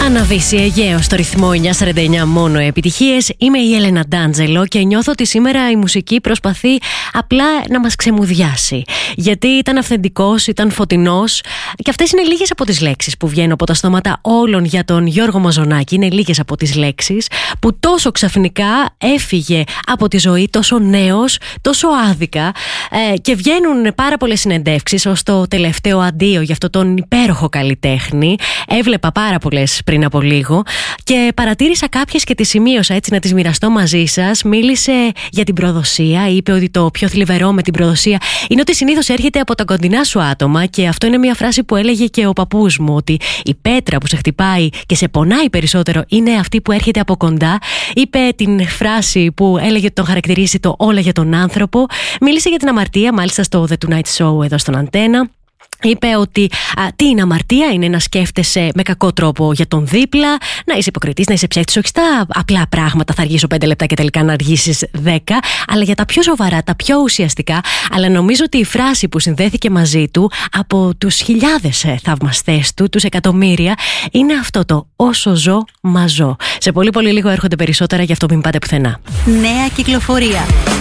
Αναβήσει Αιγαίο στο ρυθμό 949 μόνο επιτυχίες. Είμαι η Έλενα Ντάντζελο και νιώθω ότι σήμερα η μουσική προσπαθεί απλά να μας ξεμουδιάσει. Γιατί ήταν αυθεντικός, ήταν φωτεινός και αυτές είναι λίγες από τις λέξεις που βγαίνουν από τα στόματα όλων για τον Γιώργο Μαζονάκη. Είναι λίγες από τις λέξεις που τόσο ξαφνικά έφυγε από τη ζωή, τόσο νέος, τόσο άδικα, και βγαίνουν πάρα πολλές συνεντεύξεις ως το τελευταίο αντίο για αυτόν τον υπέροχο καλλιτέχνη. Έβλεπα πάρα πολλές πριν από λίγο και παρατήρησα κάποιες και τις σημείωσα έτσι να τις μοιραστώ μαζί σας. Μίλησε για την προδοσία, είπε ότι το πιο θλιβερό με την προδοσία είναι ότι συνήθως έρχεται από τα κοντινά σου άτομα, και αυτό είναι μια φράση που έλεγε και ο παππούς μου, ότι η πέτρα που σε χτυπάει και σε πονάει περισσότερο είναι αυτή που έρχεται από κοντά. Είπε την φράση που έλεγε ότι τον χαρακτηρίζει το όλα για τον άνθρωπο. Μίλησε για την αμαρτία, μάλιστα στο The Tonight Show εδώ στον Αντένα. Είπε ότι τι είναι αμαρτία, είναι να σκέφτεσαι με κακό τρόπο για τον δίπλα, να είσαι υποκριτής, να είσαι ψεύτης, όχι στα απλά πράγματα, θα αργήσω 5 λεπτά και τελικά να αργήσεις 10, αλλά για τα πιο σοβαρά, τα πιο ουσιαστικά. Αλλά νομίζω ότι η φράση που συνδέθηκε μαζί του από τους χιλιάδες θαυμαστές του, τους εκατομμύρια, είναι αυτό το «όσο ζω, μα ζω». Σε πολύ πολύ λίγο έρχονται περισσότερα, γι' αυτό μην πάτε πουθενά. Νέα κυκλοφορία.